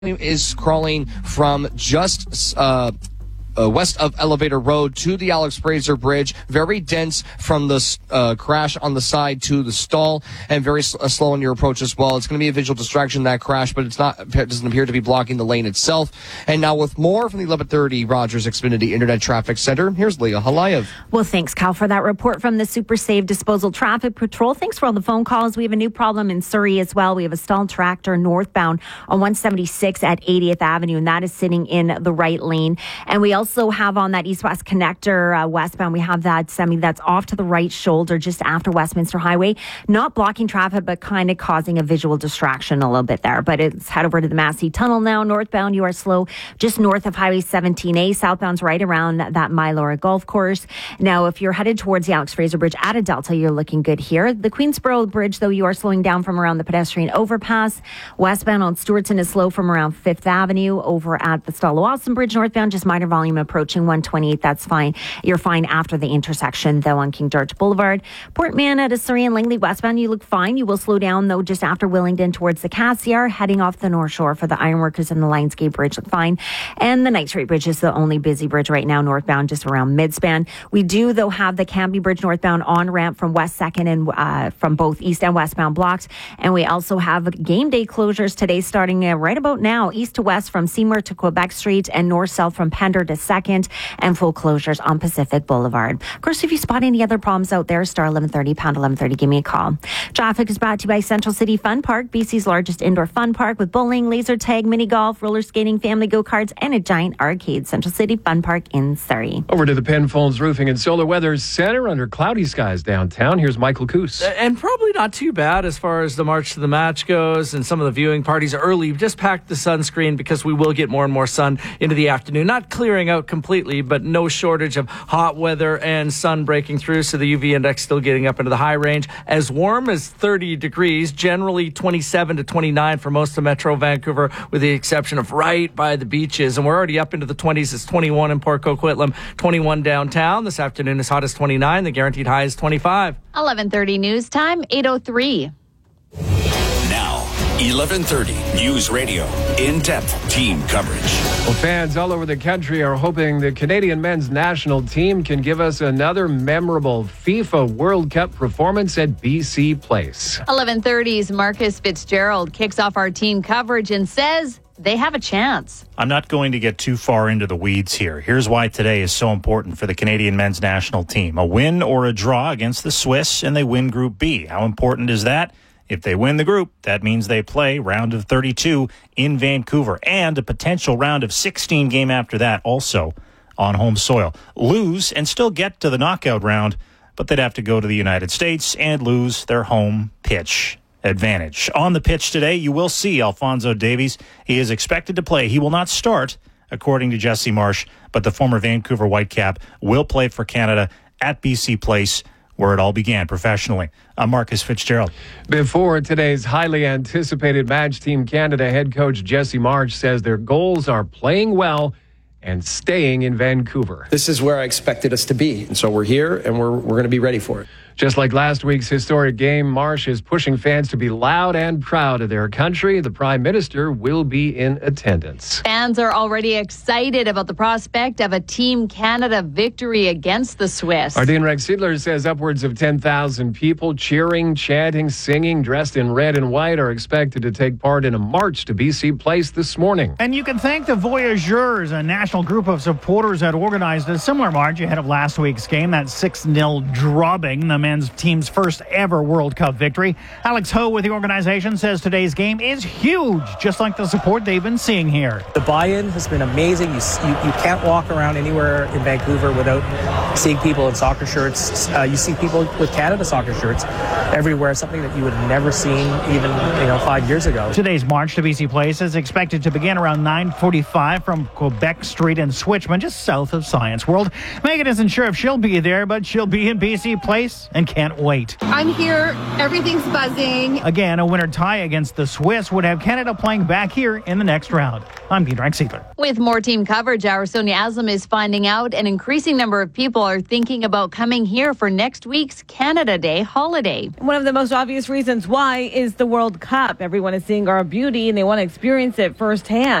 is crawling from just west of Elevator Road to the Alex Fraser Bridge. Very dense from the crash on the side to the stall, and very slow on your approach as well. It's going to be a visual distraction, that crash, but it doesn't appear to be blocking the lane itself. And now with more from the 1130 Rogers Xfinity Internet Traffic Center, here's Leah Halayev. Well, thanks, Cal, for that report from the Super Save Disposal Traffic Patrol. Thanks for all the phone calls. We have a new problem in Surrey as well. We have a stalled tractor northbound on 176 at 80th Avenue, and that is sitting in the right lane. And we also have on that east-west connector westbound, we have that semi that's off to the right shoulder just after Westminster Highway, not blocking traffic but kind of causing a visual distraction a little bit there. But it's head over to the Massey Tunnel now. Northbound, you are slow just north of Highway 17A. Southbound's right around that Mylora Golf Course. Now, if you're headed towards the Alex Fraser Bridge at a Delta, you're looking good here. The Queensboro Bridge, though, you are slowing down from around the pedestrian overpass. Westbound on Stewartson is slow from around 5th Avenue. Over at the Stalo-Austin Bridge northbound, just minor volume approaching 128. That's fine. You're fine after the intersection, though, on King George Boulevard. Port Manor to Surrey and Langley westbound, you look fine. You will slow down, though, just after Willingdon towards the Cassiar, heading off the North Shore for the Ironworkers and the Lionsgate Bridge. Look fine. And the Knight Street Bridge is the only busy bridge right now, northbound, just around Midspan. We do, though, have the Cambie Bridge northbound on-ramp from West 2nd and from both east and westbound blocks. And we also have game day closures today starting right about now, east to west from Seymour to Quebec Street and north-south from Pender to 2nd, and full closures on Pacific Boulevard. Of course, if you spot any other problems out there, star 1130, pound 1130, give me a call. Traffic is brought to you by Central City Fun Park, BC's largest indoor fun park with bowling, laser tag, mini golf, roller skating, family go-karts, and a giant arcade. Central City Fun Park in Surrey. Over to the Penfolds Roofing and Solar Weather Center under cloudy skies downtown. Here's Michael Coos. And probably not too bad as far as the march to the match goes, and some of the viewing parties early. Just packed the sunscreen because we will get more and more sun into the afternoon. Not clearing out completely, but no shortage of hot weather and sun breaking through, so the UV index still getting up into the high range. As warm as 30 degrees, generally 27 to 29 for most of Metro Vancouver, with the exception of right by the beaches. And we're already up into the 20s. It's 21 in Port Coquitlam, 21 downtown. This afternoon is hot as 29. The guaranteed high is 25. 11:30 news time, 8:03. Now, 1130 News Radio. In-depth team coverage. Well, fans all over the country are hoping the Canadian men's national team can give us another memorable FIFA World Cup performance at BC Place. 11:30's Marcus Fitzgerald kicks off our team coverage and says they have a chance. I'm not going to get too far into the weeds here. Here's why today is so important for the Canadian men's national team. A win or a draw against the Swiss, and they win Group B. How important is that? If they win the group, that means they play round of 32 in Vancouver, and a potential round of 16 game after that also on home soil. Lose and still get to the knockout round, but they'd have to go to the United States and lose their home pitch advantage. On the pitch today, you will see Alphonso Davies. He is expected to play. He will not start, according to Jesse Marsh, but the former Vancouver Whitecap will play for Canada at BC Place, where it all began professionally. I'm Marcus Fitzgerald. Before today's highly anticipated match, Team Canada head coach Jesse Marsh says their goals are playing well and staying in Vancouver. This is where I expected us to be, and so we're here, and we're going to be ready for it. Just like last week's historic game, Marsh is pushing fans to be loud and proud of their country. The Prime Minister will be in attendance. Fans are already excited about the prospect of a Team Canada victory against the Swiss. Ardeen Rex-Siedler says upwards of 10,000 people cheering, chanting, singing, dressed in red and white are expected to take part in a march to BC Place this morning. And you can thank the Voyageurs, a national group of supporters that organized a similar march ahead of last week's game, that 6-0 drubbing the men's team's first ever World Cup victory. Alex Ho with the organization says today's game is huge, just like the support they've been seeing here. The buy-in has been amazing. You can't walk around anywhere in Vancouver without seeing people in soccer shirts. You see people with Canada soccer shirts everywhere, something that you would have never seen even 5 years ago. Today's march to BC Place is expected to begin around 9:45 from Quebec Street in Switchman, just south of Science World. Megan isn't sure if she'll be there, but she'll be in BC Place and can't wait. I'm here. Everything's buzzing. Again, a winner tie against the Swiss would have Canada playing back here in the next round. I'm Peter Exeter. With more team coverage, our Sonia Aslam is finding out an increasing number of people are thinking about coming here for next week's Canada Day holiday. One of the most obvious reasons why is the World Cup. Everyone is seeing our beauty and they want to experience it firsthand.